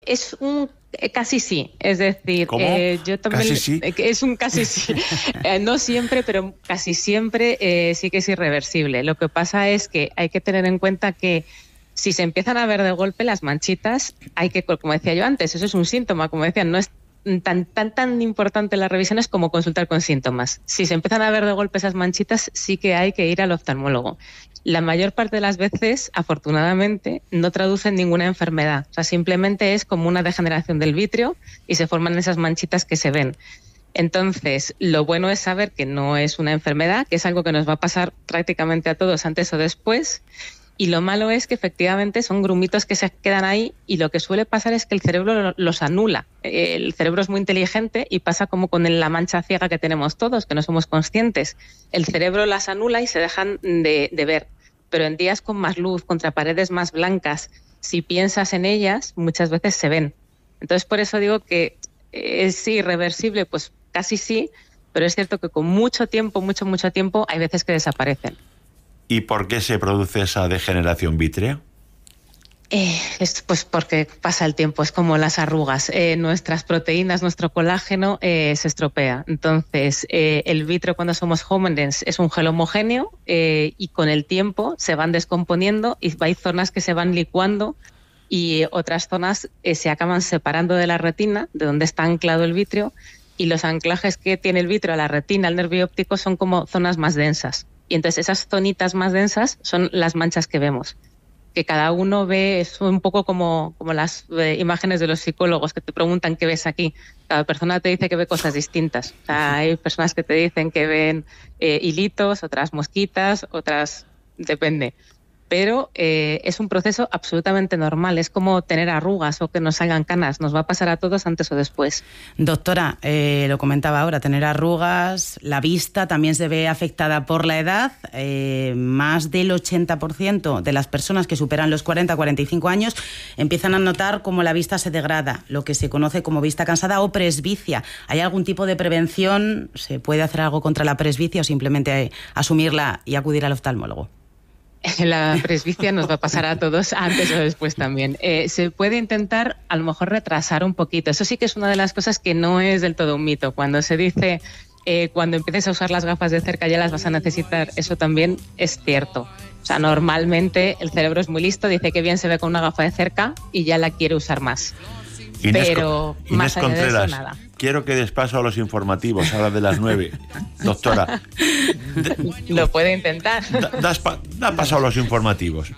Es un casi sí, es decir, yo también ¿Casi sí? Es un casi sí. No siempre, pero casi siempre sí que es irreversible. Lo que pasa es que hay que tener en cuenta que si se empiezan a ver de golpe las manchitas, hay que, como decía yo antes, eso es un síntoma, como decían, no es tan importante las revisiones como consultar con síntomas. Si se empiezan a ver de golpe esas manchitas, sí que hay que ir al oftalmólogo. La mayor parte de las veces, afortunadamente, no traducen ninguna enfermedad. O sea, simplemente es como una degeneración del vítreo y se forman esas manchitas que se ven. Entonces, lo bueno es saber que no es una enfermedad, que es algo que nos va a pasar prácticamente a todos antes o después. Y lo malo es que efectivamente son grumitos que se quedan ahí y lo que suele pasar es que el cerebro los anula. El cerebro es muy inteligente y pasa como con la mancha ciega que tenemos todos, que no somos conscientes. El cerebro las anula y se dejan de ver. Pero en días con más luz, contra paredes más blancas, si piensas en ellas, muchas veces se ven. Entonces, por eso digo que es irreversible, pues casi sí, pero es cierto que con mucho tiempo, mucho tiempo, hay veces que desaparecen. ¿Y por qué se produce esa degeneración vítrea? Pues porque pasa el tiempo, es como las arrugas. Nuestras proteínas, nuestro colágeno se estropea. Entonces, el vítreo cuando somos jóvenes es un gel homogéneo y con el tiempo se van descomponiendo y hay zonas que se van licuando y otras zonas se acaban separando de la retina, de donde está anclado el vítreo, y los anclajes que tiene el vítreo a la retina, al nervio óptico, son como zonas más densas. Y entonces esas zonitas más densas son las manchas que vemos. Que cada uno ve, es un poco como las imágenes de los psicólogos que te preguntan qué ves aquí. Cada persona te dice que ve cosas distintas. O sea, hay personas que te dicen que ven hilitos, otras mosquitas, otras depende. Pero es un proceso absolutamente normal. Es como tener arrugas o que nos salgan canas. Nos va a pasar a todos antes o después. Doctora, lo comentaba ahora, tener arrugas, la vista también se ve afectada por la edad. Más del 80% de las personas que superan los 40-45 años empiezan a notar cómo la vista se degrada, lo que se conoce como vista cansada o presbicia. ¿Hay algún tipo de prevención? ¿Se puede hacer algo contra la presbicia o simplemente asumirla y acudir al oftalmólogo? La presbicia nos va a pasar a todos antes o después también. Se puede intentar a lo mejor retrasar un poquito. Eso sí que es una de las cosas que no es del todo un mito. Cuando se dice cuando empieces a usar las gafas de cerca ya las vas a necesitar, eso también es cierto. O sea, normalmente el cerebro es muy listo, dice que bien se ve con una gafa de cerca y ya la quiere usar más. Pero más allá de eso, nada. Quiero que des paso a los informativos, a las de las 9. Doctora. Lo puede intentar. Da paso a los informativos.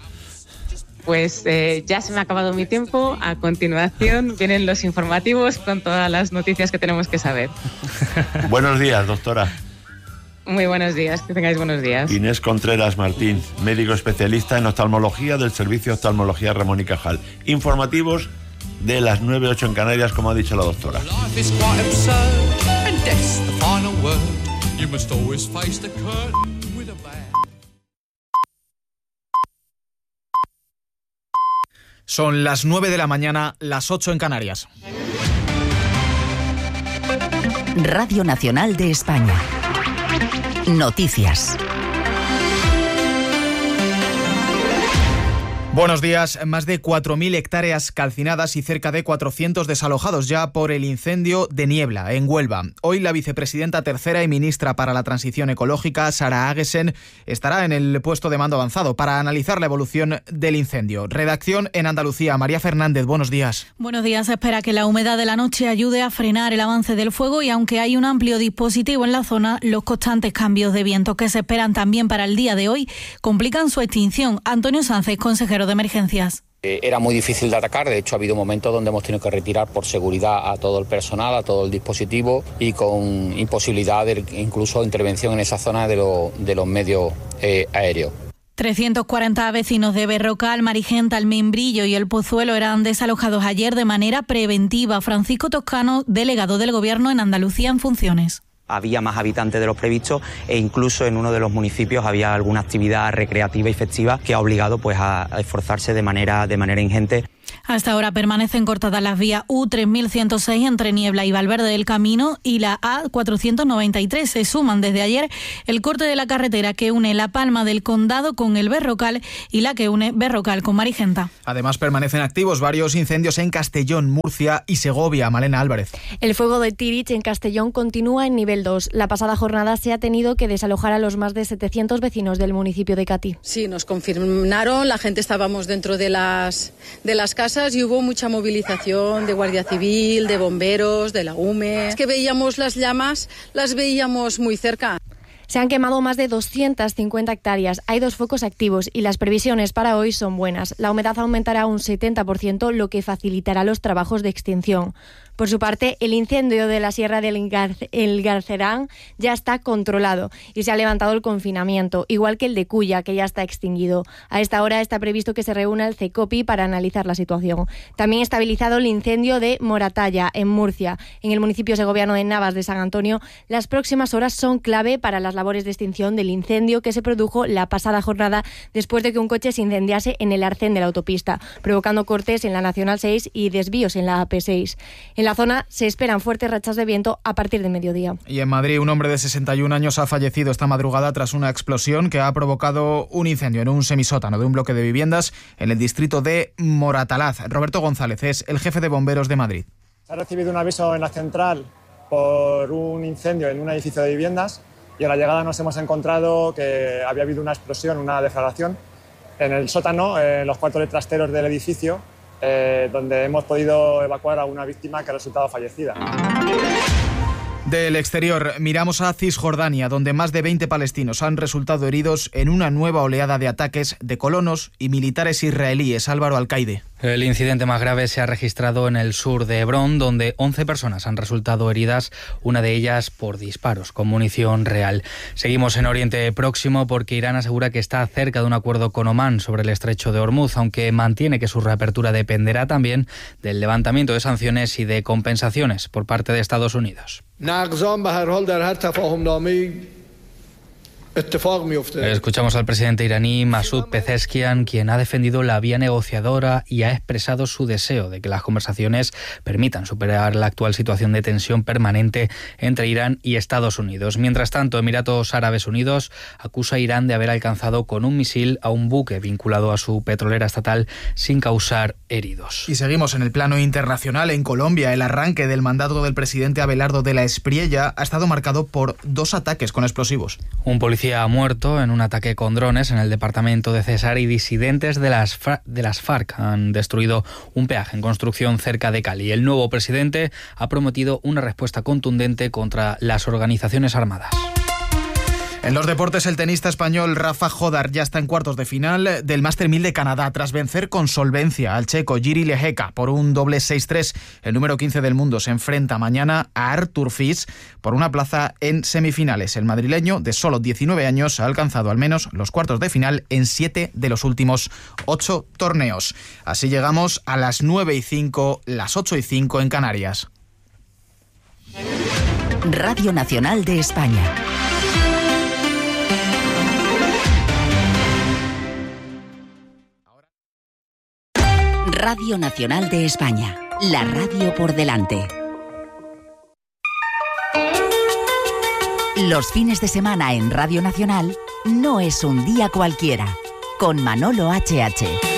Pues ya se me ha acabado mi tiempo. A continuación vienen los informativos con todas las noticias que tenemos que saber. Buenos días, doctora. Muy buenos días, que tengáis buenos días. Inés Contreras Martín, médico especialista en oftalmología del Servicio de Oftalmología Ramón y Cajal. Informativos de las 9:08 en Canarias, como ha dicho la doctora. Son las 9 de la mañana, las 8 en Canarias. Radio Nacional de España. Noticias. Buenos días. Más de 4.000 hectáreas calcinadas y cerca de 400 desalojados ya por el incendio de Niebla, en Huelva. Hoy la vicepresidenta tercera y ministra para la Transición Ecológica, Sara Agesen, estará en el puesto de mando avanzado para analizar la evolución del incendio. Redacción en Andalucía. María Fernández, buenos días. Buenos días. Se espera que la humedad de la noche ayude a frenar el avance del fuego y aunque hay un amplio dispositivo en la zona, los constantes cambios de viento que se esperan también para el día de hoy complican su extinción. Antonio Sánchez, consejero de Emergencias. Era muy difícil de atacar, de hecho ha habido momentos donde hemos tenido que retirar por seguridad a todo el personal, a todo el dispositivo y con imposibilidad de incluso intervención en esa zona de los medios aéreos. 340 vecinos de Berrocal, Marigenta, el Membrillo y el Pozuelo eran desalojados ayer de manera preventiva. Francisco Toscano, delegado del Gobierno en Andalucía en funciones. Había más habitantes de los previstos e incluso en uno de los municipios había alguna actividad recreativa y festiva que ha obligado pues a esforzarse de manera ingente. Hasta ahora permanecen cortadas las vías U3106 entre Niebla y Valverde del Camino y la A493. Se suman desde ayer el corte de la carretera que une La Palma del Condado con el Berrocal y la que une Berrocal con Marigenta. Además permanecen activos varios incendios en Castellón, Murcia y Segovia. Malena Álvarez. El fuego de Tirich en Castellón continúa en nivel 2. La pasada jornada se ha tenido que desalojar a los más de 700 vecinos del municipio de Catí. Sí, nos confirmaron, la gente estábamos dentro de las casas y hubo mucha movilización de Guardia Civil, de bomberos, de la UME. Es que veíamos las llamas, las veíamos muy cerca. Se han quemado más de 250 hectáreas, hay 2 focos activos y las previsiones para hoy son buenas. La humedad aumentará un 70%, lo que facilitará los trabajos de extinción. Por su parte, el incendio de la Sierra del Garcerán ya está controlado y se ha levantado el confinamiento, igual que el de Cuya, que ya está extinguido. A esta hora está previsto que se reúna el CECOPI para analizar la situación. También estabilizado el incendio de Moratalla, en Murcia. En el municipio segoviano de Navas de San Antonio, las próximas horas son clave para las labores de extinción del incendio que se produjo la pasada jornada después de que un coche se incendiase en el arcén de la autopista, provocando cortes en la Nacional 6 y desvíos en la AP6. En la zona se esperan fuertes rachas de viento a partir de mediodía. Y en Madrid, un hombre de 61 años ha fallecido esta madrugada tras una explosión que ha provocado un incendio en un semisótano de un bloque de viviendas en el distrito de Moratalaz. Roberto González es el jefe de bomberos de Madrid. Se ha recibido un aviso en la central por un incendio en un edificio de viviendas y a la llegada nos hemos encontrado que había habido una explosión, una deflagración en el sótano, en los cuartos de trasteros del edificio, donde hemos podido evacuar a una víctima que ha resultado fallecida. Del exterior, miramos a Cisjordania, donde más de 20 palestinos han resultado heridos en una nueva oleada de ataques de colonos y militares israelíes. Álvaro Alcaide. El incidente más grave se ha registrado en el sur de Hebrón, donde 11 personas han resultado heridas, una de ellas por disparos con munición real. Seguimos en Oriente Próximo porque Irán asegura que está cerca de un acuerdo con Omán sobre el estrecho de Hormuz, aunque mantiene que su reapertura dependerá también del levantamiento de sanciones y de compensaciones por parte de Estados Unidos. Escuchamos al presidente iraní Masoud Pezeshkian, quien ha defendido la vía negociadora y ha expresado su deseo de que las conversaciones permitan superar la actual situación de tensión permanente entre Irán y Estados Unidos. Mientras tanto, Emiratos Árabes Unidos acusa a Irán de haber alcanzado con un misil a un buque vinculado a su petrolera estatal sin causar heridos. Y seguimos en el plano internacional. En Colombia, el arranque del mandato del presidente Abelardo de la Espriella ha estado marcado por 2 ataques con explosivos. Un policía ha muerto en un ataque con drones en el departamento de Cesar y disidentes de las FARC han destruido un peaje en construcción cerca de Cali. El nuevo presidente ha prometido una respuesta contundente contra las organizaciones armadas. En los deportes, el tenista español Rafa Jodar ya está en cuartos de final del Master 1000 de Canadá tras vencer con solvencia al checo Jiří Lehecka por un doble 6-3. El número 15 del mundo se enfrenta mañana a Artur Fils por una plaza en semifinales. El madrileño, de solo 19 años, ha alcanzado al menos los cuartos de final en 7 de los últimos 8 torneos. Así llegamos a las 9:05, las 8:05 en Canarias. Radio Nacional de España. Radio Nacional de España, la radio por delante. Los fines de semana en Radio Nacional no es un día cualquiera, con Manolo HH.